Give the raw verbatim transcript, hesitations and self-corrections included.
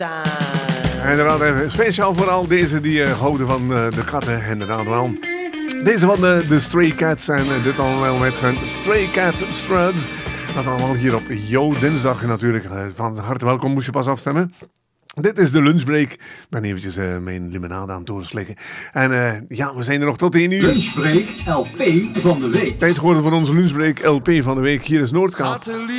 En inderdaad, even speciaal voor al deze die uh, houden van uh, de katten. Inderdaad wel. Deze van de, de Stray Cats en uh, dit allemaal met hun Stray Cat Struts. Dat allemaal hier op Yo Dinsdag natuurlijk. Uh, van harte welkom, moest je pas afstemmen. Dit is de lunchbreak. Ik ben eventjes uh, mijn limonade aan het doorslikken. En uh, ja, we zijn er nog tot één uur. Lunchbreak L P van de week. Tijd geworden voor onze lunchbreak L P van de week. Hier is Noordkaap.